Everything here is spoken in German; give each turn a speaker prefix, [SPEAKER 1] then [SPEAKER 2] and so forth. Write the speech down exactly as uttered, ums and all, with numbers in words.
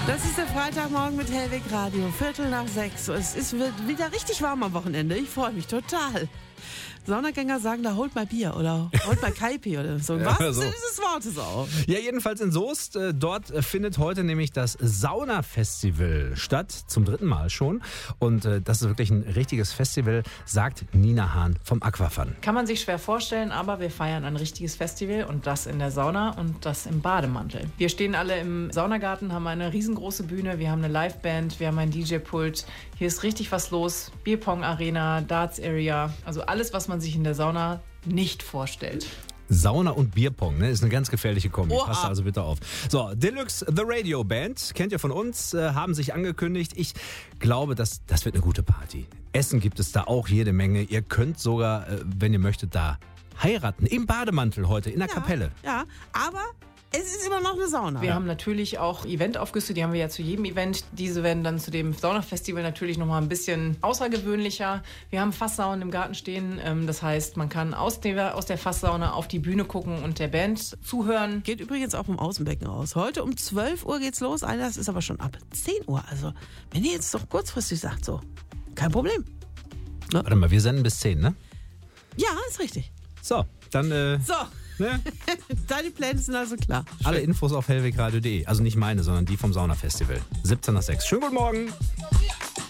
[SPEAKER 1] Das ist der Freitagmorgen mit Hellweg Radio, Viertel nach sechs. Es ist, wird wieder richtig warm am Wochenende. Ich freue mich total. Saunagänger sagen, da holt mal Bier oder holt mal Kaipi oder so. Was
[SPEAKER 2] Ja, so.
[SPEAKER 1] ist dieses Wortes auch?
[SPEAKER 2] Ja, jedenfalls in Soest. Äh, Dort äh, findet heute nämlich das Saunafestival statt, zum dritten Mal schon. Und äh, das ist wirklich ein richtiges Festival, sagt Nina Hahn vom Aquafun.
[SPEAKER 3] Kann man sich schwer vorstellen, aber wir feiern ein richtiges Festival und das in der Sauna und das im Bademantel. Wir stehen alle im Saunagarten, haben eine riesengroße Bühne, wir haben eine Liveband, wir haben ein D J-Pult. Hier ist richtig was los. Bierpong-Arena, Darts-Area, also alles, was man sich in der Sauna nicht vorstellt.
[SPEAKER 2] Sauna und Bierpong, ne? Ist eine ganz gefährliche Kombi.
[SPEAKER 1] Oha.
[SPEAKER 2] Passt da also bitte auf. So, Deluxe The Radio Band, kennt ihr von uns, äh, haben sich angekündigt. Ich glaube, das, das wird eine gute Party. Essen gibt es da auch jede Menge. Ihr könnt sogar, äh, wenn ihr möchtet, da heiraten. Im Bademantel heute, in der
[SPEAKER 1] Ja,
[SPEAKER 2] Kapelle.
[SPEAKER 1] Ja, aber es ist immer noch eine Sauna.
[SPEAKER 3] Wir haben natürlich auch Eventaufgüsse, die haben wir ja zu jedem Event. Diese werden dann zu dem Saunafestival natürlich nochmal ein bisschen außergewöhnlicher. Wir haben Fasssaunen im Garten stehen. Ähm, Das heißt, man kann aus der, aus der Fasssauna auf die Bühne gucken und der Band zuhören.
[SPEAKER 1] Geht übrigens auch vom Außenbecken aus. Heute um zwölf Uhr geht's los. Einlass ist aber schon ab zehn Uhr. Also, wenn ihr jetzt doch kurzfristig sagt, so, kein Problem.
[SPEAKER 2] Warte mal, wir senden bis zehn, ne?
[SPEAKER 1] Ja, ist richtig.
[SPEAKER 2] So, dann äh,
[SPEAKER 1] So,
[SPEAKER 2] ne?
[SPEAKER 1] deine Pläne sind also klar.
[SPEAKER 2] alle Infos auf hellwegradio punkt de. Also nicht meine, sondern die vom Saunafestival. siebzehn nach sechs. Schönen guten Morgen.